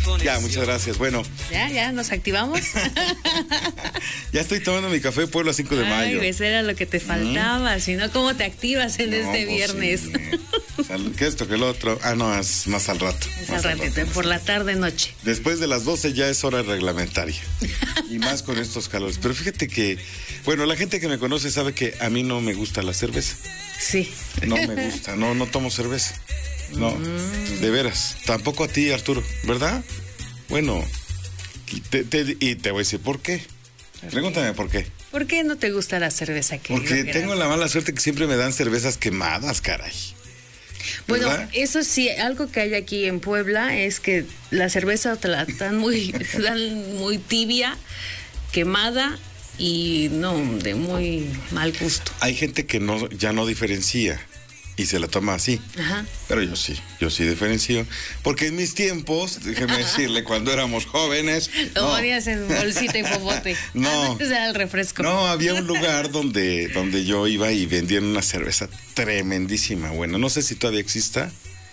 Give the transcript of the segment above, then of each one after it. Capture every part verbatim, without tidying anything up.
Ya, muchas gracias. Bueno. Ya, ya, nos activamos. Ya estoy tomando mi café Puebla cinco de mayo. Ay, pues era lo que te faltaba. Mm. Si no, ¿cómo te activas en no, este viernes? Pues sí. ¿Qué esto que el otro? Ah, no, es más al rato. Es al ratito, por la tarde, noche. Después de las doce ya es hora reglamentaria. Y más con estos calores. Pero fíjate que, bueno, la gente que me conoce sabe que a mí no me gusta la cerveza. Sí. No me gusta, no, no tomo cerveza. No, mm. de veras. Tampoco a ti, Arturo, ¿verdad? Bueno, te, te, y te voy a decir por qué. ¿Por Pregúntame qué? por qué. ¿Por qué no te gusta la cerveza? Porque tengo la mala suerte que siempre me dan cervezas quemadas, caray. Bueno, eso sí, algo que hay aquí en Puebla es que la cerveza te la dan muy, dan muy tibia, quemada y no, de muy mal gusto. Hay gente que no, ya no diferencia y se la toma así. Ajá. Pero yo sí, yo sí diferencio. Porque en mis tiempos, déjeme decirle, cuando éramos jóvenes... Lo no. ponías en bolsita y popote. No. Antes era el refresco. No, había un lugar donde, donde yo iba y vendían una cerveza tremendísima. Bueno, no sé si todavía exista.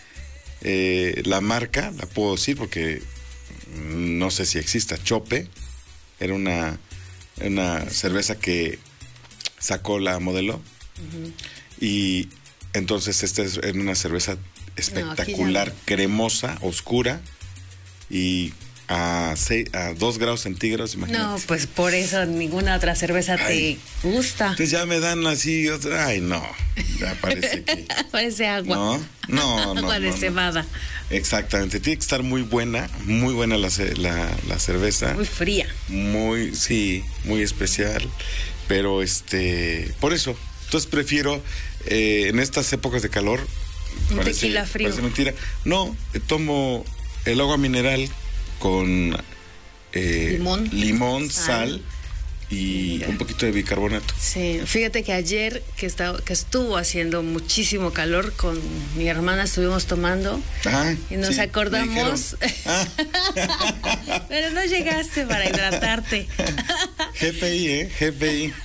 Eh, la marca, la puedo decir porque no sé si exista. Chope. Era una, una cerveza que sacó la modelo. Uh-huh. Y... Entonces, esta es una cerveza espectacular, no, cremosa, oscura y a, seis, a dos grados centígrados, imagínate. No, pues por eso ninguna otra cerveza ay, te gusta. Entonces ya me dan así, otra, ay no, ya parece que... Parece agua. No, no, no. Parece no, bada. No. Exactamente, tiene que estar muy buena, muy buena la, la, la cerveza. Muy fría. Muy, sí, muy especial, pero este, por eso, entonces prefiero... Eh, en estas épocas de calor un parece, tequila frío. Parece mentira. No, tomo el agua mineral con eh, limón, limón sal, sal y mira. Un poquito de bicarbonato. Sí, fíjate que ayer que, está, que estuvo haciendo muchísimo calor, con mi hermana estuvimos tomando ah, y nos sí, acordamos. Ah. Pero no llegaste para hidratarte. G P I, ¿eh? G P I.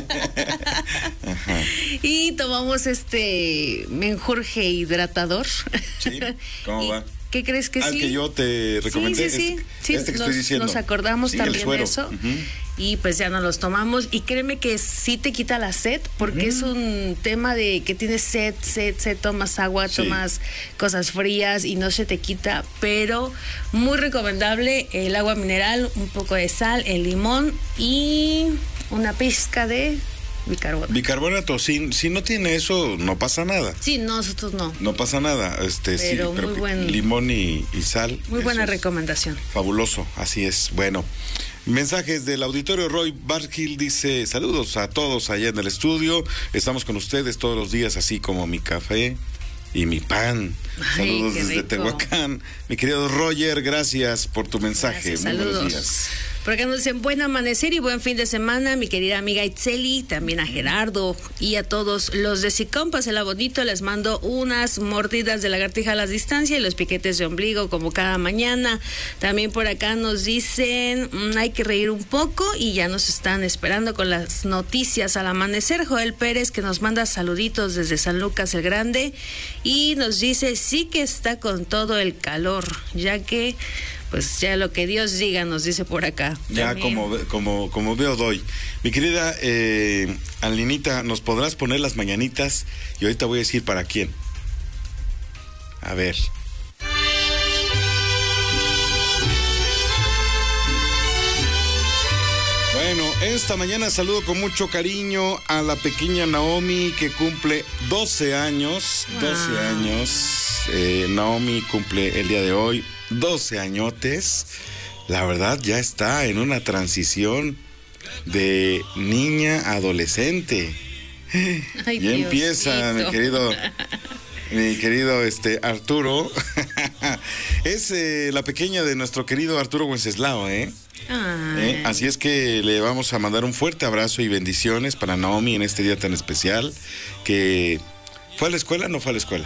Ajá. Y tomamos este menjurje hidratador. Sí, ¿cómo va? ¿Qué crees que ah, sí? que yo te recomendé. Sí, sí, sí. Este, sí este que nos, estoy diciendo. Nos acordamos sí, también de eso. Uh-huh. Y pues ya nos los tomamos. Y créeme que sí te quita la sed, porque uh-huh. es un tema de que tienes sed, sed, sed, tomas agua, sí. tomas cosas frías y no se te quita. Pero muy recomendable el agua mineral, un poco de sal, el limón y una pizca de... bicarbonato. Bicarbonato, si, si no tiene eso, no pasa nada. Sí, nosotros no. No pasa nada, este pero sí, pero muy buen, limón y, y sal. Muy buena recomendación. Fabuloso, así es. Bueno, mensajes del auditorio. Roy Bargil dice, saludos a todos allá en el estudio. Estamos con ustedes todos los días, así como mi café y mi pan. Ay, saludos desde rico. Tehuacán. Mi querido Roger, gracias por tu mensaje. Gracias, muy saludos. buenos días. Por acá nos dicen buen amanecer y buen fin de semana, mi querida amiga Itzeli, también a Gerardo y a todos los de Sicompas, el Abonito, les mando unas mordidas de lagartija a la distancia y los piquetes de ombligo como cada mañana. También por acá nos dicen mmm, hay que reír un poco y ya nos están esperando con las noticias al amanecer. Joel Pérez que nos manda saluditos desde San Lucas el Grande y nos dice sí que está con todo el calor, ya que pues ya lo que Dios diga, nos dice por acá. Ya como, como, como veo doy. Mi querida eh, Alinita, ¿nos podrás poner las mañanitas? Y ahorita voy a decir para quién. A ver. Bueno, esta mañana saludo con mucho cariño a la pequeña Naomi que cumple doce años. Wow. doce años. Eh, Naomi cumple el día de hoy doce añotes. La verdad ya está en una transición de niña a adolescente. Ay, ya empieza, mi querido, mi querido este Arturo. Es eh, la pequeña de nuestro querido Arturo Wenceslao, ¿eh? ¿Eh? Así es que le vamos a mandar un fuerte abrazo y bendiciones para Naomi en este día tan especial. Que ¿fue a la escuela o no fue a la escuela?